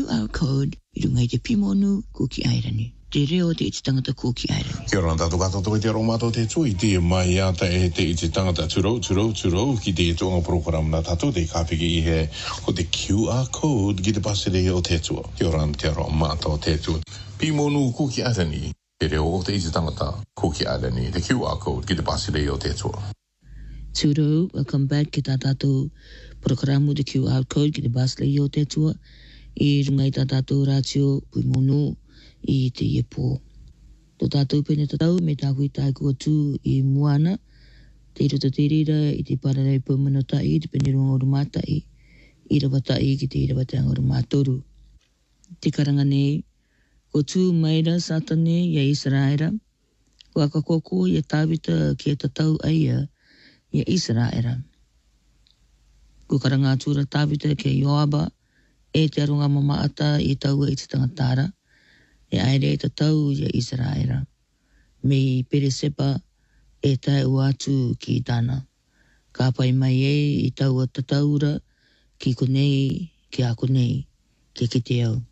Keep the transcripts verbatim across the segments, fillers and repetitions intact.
Q R code i runga i te pimonu ko ki airani. Te reo te iti tangata ko ki airani. Kia ora tātou katoa te romato te tui, te mai ata e te iti tangata turou, turou, turou, ki te tonga program na tātou te kāpiki i he ko te Q R code ki te pasere o te tua. Kia ora te romato te tui. Pimonu ko ki airani, te reo o te iti tangata ko ki airani, te Q R code ki te pasere o te tua. Turou, welcome back ki tā tātou programu te Q R code ki te pasere o te tua. I runga i tā tātou rātio puimonu i te iepo. Tō tātou pene tātou me tāku i tāi kua tū i muana, te iro te rira i te pararei pumana tai, te pene runga oru mātai, i rawa tai ki te irawa te angoru mātoru. Te karanga nei, ko tū maira satane ia Israera, ko akakoko ia tāwita ki e tatau aia ia Israera. Ko karanga tūra tāwita ki Ioaba, e te arunga mamaata i taua i te tangatara, e aere e tatau ia Israera. Me i peresepa e tae uatu ki tāna. Ka pai mai e i taua tataura ki konei, ki a konei, ki ki te au.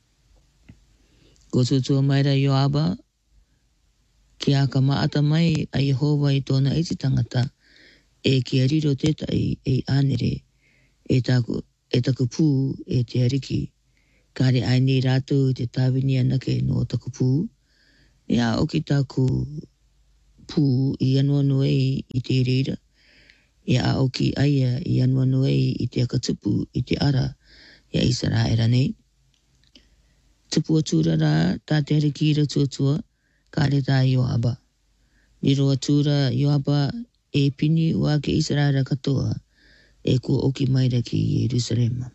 Ko tutua maira Ioaba, ki a ka maata mai a Yehova i tōna i te tangata, e ki a riro tētai e anere, e taku e taku pū e te ariki. Kāre ai nei rātou te tāwini anake no taku pū. E a oki taku pū i anuanuei i te reira. E a oki aia i anuanuei i te akatupu i te ara ia Israera nei. Tupu atura rā tā te ariki ira tuatua, kāre tā Ioaba. Niro atura Ioaba e pini ua ke Israera katoa, e ko oki maira ki Jerusalema.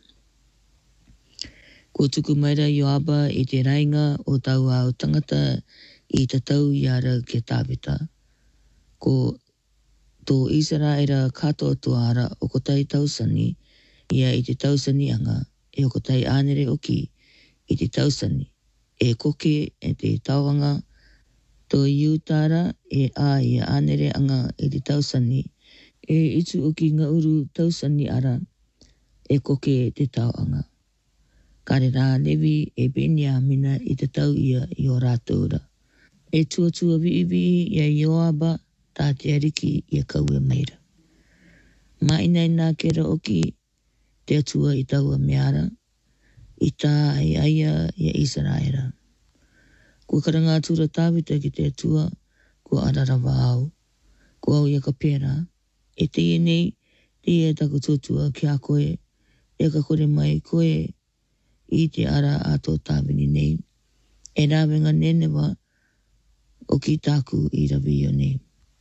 Ko tuku maira Ioaba i te rainga o tau au tangata i tatau iara ke tāwita. Ko tō Israera katoa tuara o ko tai tausani, ia i te tausani anga, e o ko tai ānere oki i te tausani, e koke e te tauanga, tō iutara e a ia ānere anga i te tausani, e itu o ki ngā uru tausani ara, e koke te tauanga. Kare rā lewi e benia mina i te tau ia i o rātaura. E tuatua viivi ia Ioaba tā te ariki ia kaua meira. Maina i nā kera oki te atua i taua meara, i tā ai aia ia Israera. Kua karanga atura tāwita ki te atua, kua ararawa au, kua au ia ka pēra, e te nei, te e taku tutua ki a koe, e ka kore mai koe i te ara a tō tāwini nei. E rāwenga nenewa o ki tāku i rawi o nei.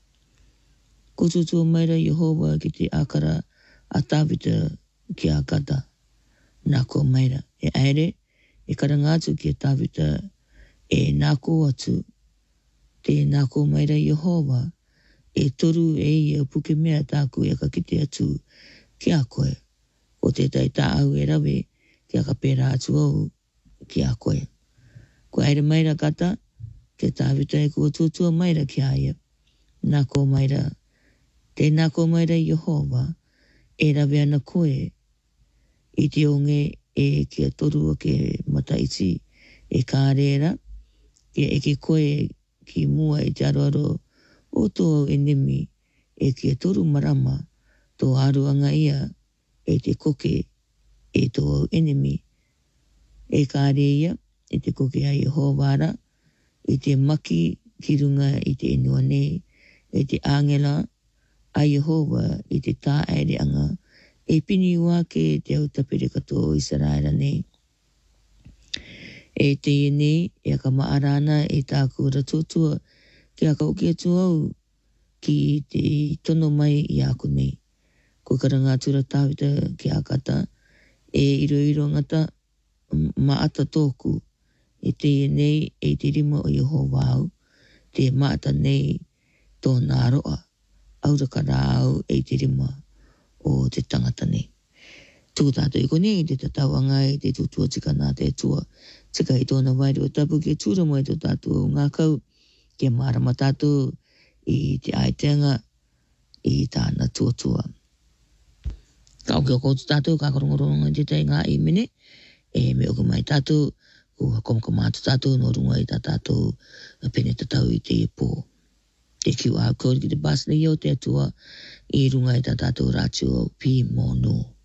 Ko tutua maira Yehova ki te akara a tāwita ki a kata. Nā ko maira. E aere, e karangatu ki a tāwita e nā ko atu. Te nā ko maira Yehova, e toru e ia puke mea tāku e ka kite atu ki a koe. O te tai tā au e rawe ki a ka pēra atu au ki a koe. Ko aere maira kata, te tāwita e kua tuatua maira ki a ia. Nā ko maira, te nā ko maira Yehova, e rawe ana koe, i te onge e ki a toru o ke mataiti, e kārera, ki e ki koe ki mua i te aroaro, o tō enemi e ki e toru marama tō aruanga ia e te koke e tō enemi. E kāre ia e te koke a Yehovara, i te maki ki runga i te enua nei, e te angela a Yehova i te tā aere anga, e pini ua ke te au tapere katoa o Israela nei. E te nei, e ka maarana e tā kura tūtua, ki a kauki atu au ki te tono mai i aku nei. Ko karanga tura tāwita ki a kata, e iro iro ngata maata tōku, e te nei e te rima o Yehova au, te maata nei tō nā roa, auraka rā au e te rima o te tangata nei. Tuku tātou i konei, te tatawanga e te tutua tika nā te tua, tika i tōna wairi o tapu ke tūra mo e tō tātou ngā kau, ke marama tātou i te aitenga i tāna tuatua. Ka oke o koutu tātou, ka korongoronga i te tei ngā i mene, e me o ka mai tātou o hako maka mātu tātou no runga i tā tātou pene tatau i te e pō. Te Q R code ki te bus nei o te atua i runga i tā tātou rātio pi mō no.